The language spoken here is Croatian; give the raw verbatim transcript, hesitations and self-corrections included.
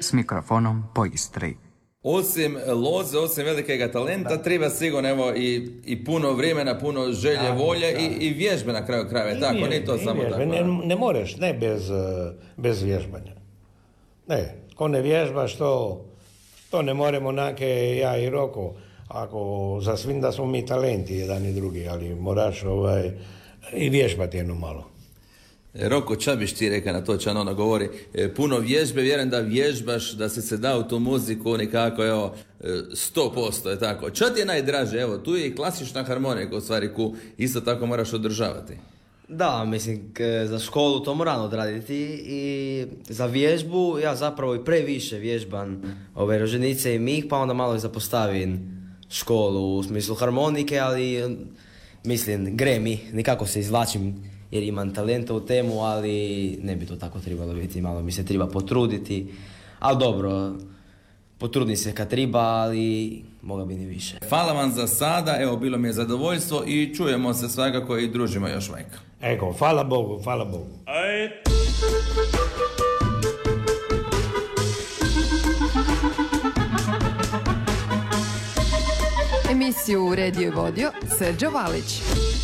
s mikrofonom po Istri. Osim loze, osim velikega talenta, da. Treba sigurno evo, i, i puno vremena, puno želje, da, volje da. I, i vježbe na kraju krajeva. Tako, vježbe, nije to samo vježbe. Tako. Ne, ne možeš, ne bez, bez vježbanja. Ne, ko ne vježbaš, to, to ne moremo nake ja i Roko. Ako za svim da smo mi talenti jedan i drugi, ali moraš ovaj, i vježbati jedno malo. Roko, ča biš ti rekao na to, ča ono govori, e, puno vježbe, vjerujem da vježbaš, da si se dao u tu muziku nekako, evo, sto posto je tako. Ča ti je najdraže, evo, tu je i klasična harmonika, u stvari, ku isto tako moraš održavati. Da, mislim, k- za školu to moram odraditi i za vježbu ja zapravo i previše vježbam ove roženice i mih, pa onda malo i zapostavim školu u smislu harmonike, ali mislim, gre mi, nikako se izvlačim jer imam talenta u temu, ali ne bi to tako trebalo biti, malo mi se treba potruditi, ali dobro, potrudni se kad treba, ali moga bi ni više. Hvala vam za sada, evo bilo mi je zadovoljstvo i čujemo se svakako i družimo još vajka. Eko, hvala Bogu, hvala Bogu. Aj. Emisiju uredio i vodio Srđo Valić.